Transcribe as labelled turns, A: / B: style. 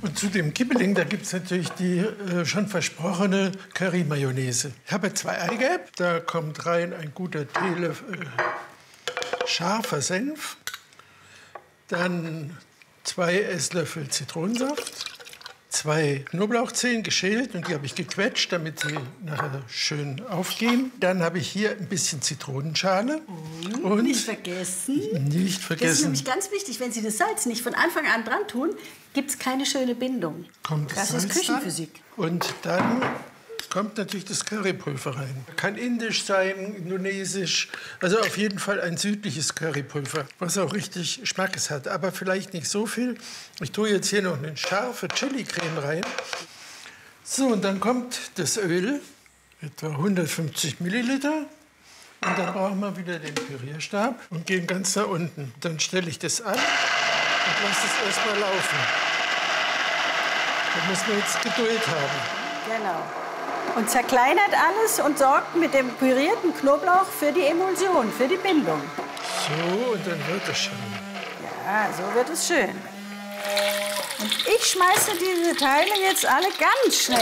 A: Und zu dem Kibbeling, da gibt es natürlich die schon versprochene Curry-Mayonnaise. Ich habe 2 Eigelb, da kommt rein ein guter Teelöffel scharfer Senf, dann 2 Esslöffel Zitronensaft, 2 Knoblauchzehen geschält und die habe ich gequetscht, damit sie nachher schön aufgehen. Dann habe ich hier ein bisschen Zitronenschale. Und
B: nicht vergessen.
A: Nicht vergessen.
B: Das ist nämlich ganz wichtig, wenn Sie das Salz nicht von Anfang an dran tun, gibt es keine schöne Bindung.
A: Kommt
B: das
A: Salz
B: ist Küchenphysik.
A: Rein. Und dann kommt natürlich das Currypulver rein. Kann indisch sein, indonesisch, also auf jeden Fall ein südliches Currypulver, was auch richtig Schmackes hat, aber vielleicht nicht so viel. Ich tue jetzt hier noch eine scharfe Chili-Creme rein. So, und dann kommt das Öl, etwa 150 Milliliter. Und dann brauchen wir wieder den Pürierstab und gehen ganz da unten. Dann stelle ich das an und lasse es erstmal laufen. Da muss man jetzt Geduld haben.
B: Genau. Und zerkleinert alles und sorgt mit dem pürierten Knoblauch für die Emulsion, für die Bindung.
A: So, und dann wird es schon.
B: Ja, so wird es schön. Und ich schmeiße diese Teile jetzt alle ganz schnell